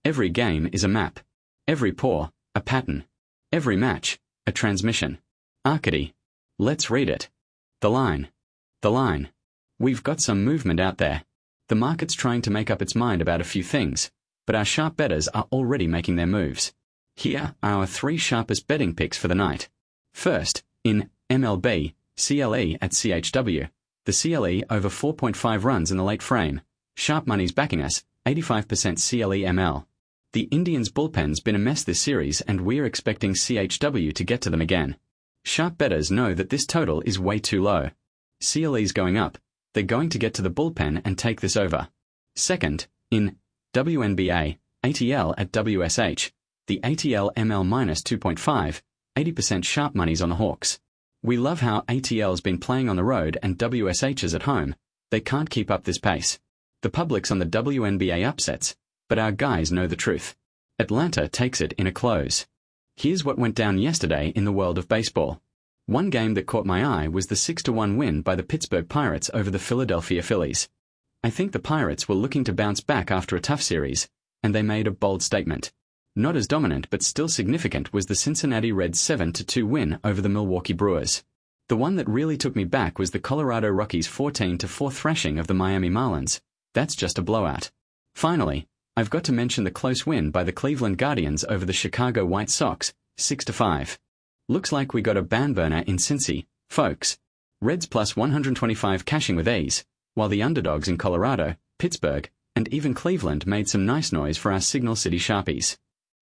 Every game is a map. Every pour, a pattern. Every match, a transmission. Arcady. Let's read it. The line. The line. We've got some movement out there. The market's trying to make up its mind about a few things, but our sharp bettors are already making their moves. Here are our 3 sharpest betting picks for the night. First, in MLB, CLE at CHW. The CLE over 4.5 runs in the late frame. Sharp money's backing us, 85% CLE ML. The Indians' bullpen's been a mess this series and we're expecting CHW to get to them again. Sharp bettors know that this total is way too low. CLE's going up. They're going to get to the bullpen and take this over. Second, in WNBA, ATL at WSH. The ATL ML minus 2.5, 80% sharp money's on the Hawks. We love how ATL's been playing on the road and WSH is at home. They can't keep up this pace. The public's on the WNBA upsets, but our guys know the truth. Atlanta takes it in a close. Here's what went down yesterday in the world of baseball. One game that caught my eye was the 6-1 win by the Pittsburgh Pirates over the Philadelphia Phillies. I think the Pirates were looking to bounce back after a tough series, and they made a bold statement. Not as dominant but still significant was the Cincinnati Reds 7-2 win over the Milwaukee Brewers. The one that really took me back was the Colorado Rockies 14-4 thrashing of the Miami Marlins. That's just a blowout. Finally, I've got to mention the close win by the Cleveland Guardians over the Chicago White Sox, 6-5. Looks like we got a barn burner in Cincy, folks. Reds plus 125 cashing with ease, while the underdogs in Colorado, Pittsburgh, and even Cleveland made some nice noise for our Signal City Sharpies.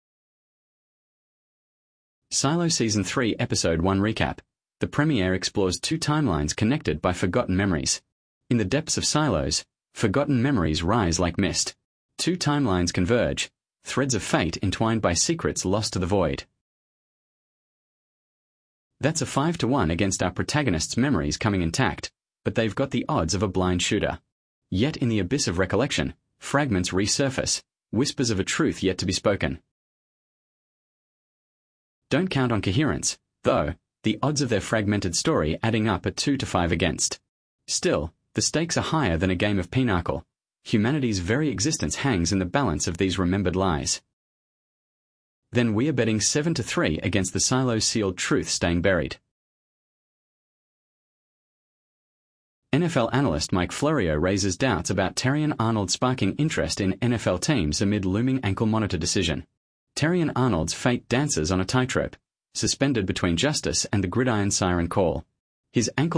Silo Season 3 Episode 1 Recap. The premiere explores 2 timelines connected by forgotten memories. In the depths of silos, forgotten memories rise like mist. 2 timelines converge, threads of fate entwined by secrets lost to the void. That's a 5-1 against our protagonists' memories coming intact, but they've got the odds of a blind shooter. Yet in the abyss of recollection, fragments resurface, whispers of a truth yet to be spoken. Don't count on coherence, though, the odds of their fragmented story adding up are 2-5 against. Still, the stakes are higher than a game of pinochle. Humanity's very existence hangs in the balance of these remembered lies. Then we are betting 7-3 against the silo's sealed truth staying buried. NFL analyst Mike Florio raises doubts about Terrion Arnold sparking interest in NFL teams amid looming ankle monitor decision. Terrion Arnold's fate dances on a tightrope, suspended between justice and the gridiron siren call. His ankle